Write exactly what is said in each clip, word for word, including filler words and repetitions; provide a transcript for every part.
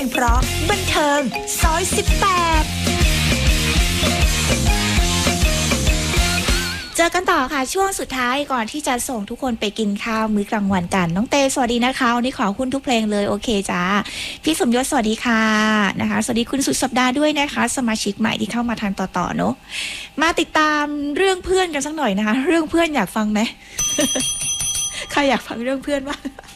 งเพราะบันเทิงซอยสิบแปดเจอกันต่อค่ะช่วงสุดท้ายก่อนที่จะส่งทุกคนไปกินข้าวมื้อกลางวันกันน้องเตสวัสดีนะคะวันนี้ขอคุณทุกเพลงเลยโอเคจ้าพี่สมยศสวัสดีค่ะนะคะสวัสดีคุณสุดสัปดาห์ด้วยนะคะสมาชิกใหม่ที่เข้ามาทางต่อๆเนาะมาติดตามเรื่องเพื่อนกันสักหน่อยนะคะเรื่องเพื่อนอยากฟังไหม ใครอยากฟังเรื่องเพื่อนบ้าง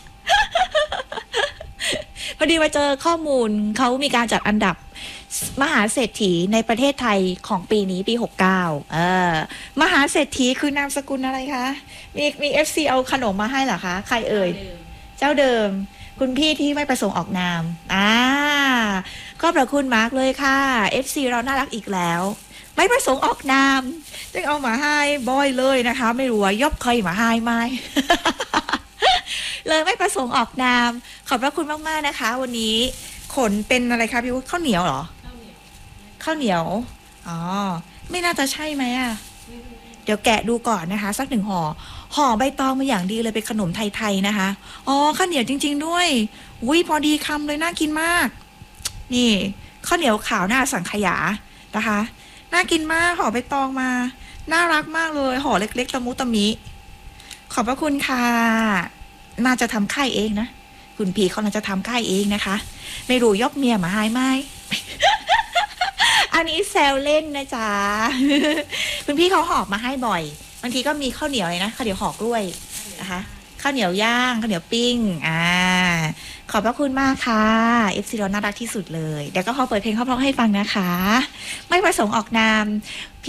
พอดีมาเจอข้อมูลเขามีการจัดอันดับมหาเศรษฐีในประเทศไทยของปีนี้ปีหกสิบเก้าเออมหาเศรษฐีคือนามสกุลอะไรคะมีมี เอฟ ซี เอาขนมมาให้เหรอคะใครเอ่ยเจ้าเดิมคุณพี่ที่ไม่ประสงค์ออกนามอ่าก็ประคุณมากเลยค่ะ เอฟ ซี เราน่ารักอีกแล้วไม่ประสงค์ออกนามจึงเอามาให้บ่อยเลยนะคะไม่รู้ว่ายกใครมาให้ไหม เลยไม่ประสงค์ออกนามขอบพระคุณมากๆนะคะวันนี้ขนเป็นอะไรคะพี่วุฒิข้าวเหนียวเหรอข้าวเหนียวอ๋อไม่น่าจะใช่ไหมอ่ะเดี๋ยวแกะดูก่อนนะคะสักหนึ่งห่อห่อใบตองมาอย่างดีเลยเป็นขนมไทยๆนะคะอ๋อข้าวเหนียวจริงๆด้วยอุ้ยพอดีคำเลยน่ากินมากนี่ข้าวเหนียวขาวหน้าสังขยานะคะน่ากินมากห่อใบตองมาน่ารักมากเลยห่อเล็กๆตะมุตะมิขอบพระคุณค่ะน่าจะทำค่ายเองนะคุณพี่เขาน่าจะทำค่ายเองนะคะไม่รู้ยกเมียมาให้ไหม อันนี้แซวเล่นนะจ๊ะ คุณพี่เขาหอบมาให้บ่อยบางทีก็มีข้าวเหนียวเลยนะข้าวเหนียวห่อกล้วยนะคะข้าวเหนียวย่างข้าวเหนียวปิ้งอ่าขอบพระคุณมากค่ะ เอฟ ซี เราน่ารักที่สุดเลยเดี๋ยวก็ขอเปิดเพลงเพราะๆให้ฟังนะคะไม่ประสงค์ออกนาม